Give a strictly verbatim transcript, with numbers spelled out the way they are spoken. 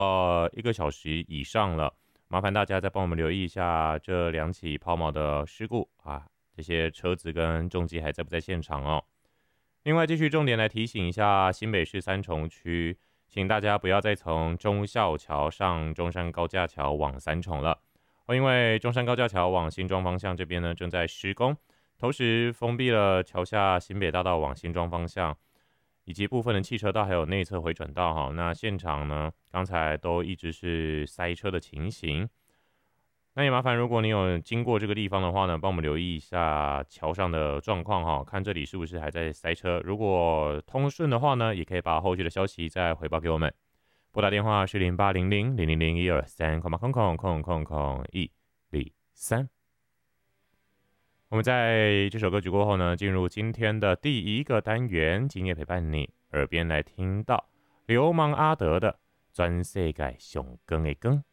呃一个小时以上了，麻烦大家再帮我们留意一下这两起抛锚的事故啊，这些车子跟重机还在不在现场哦？另外，继续重点来提醒一下新北市三重区，请大家不要再从忠孝桥上中山高架桥往三重了，哦，因为中山高架桥往新庄方向这边呢正在施工，同时封闭了桥下新北大道往新庄方向，以及部分的汽车道还有内侧回转道哈。那现场呢，刚才都一直是塞车的情形。那也麻烦，如果你有经过这个地方的话呢，帮我们留意一下桥上的状况哈，看这里是不是还在塞车。如果通顺的话呢，也可以把后续的消息再回报给我们。拨打电话是零八零零零零零一二三空空空空空空一零三。我们在这首歌曲过后呢，进入今天的第一个单元，今夜陪伴你耳边来听到流氓阿德的《全世界上光的光》。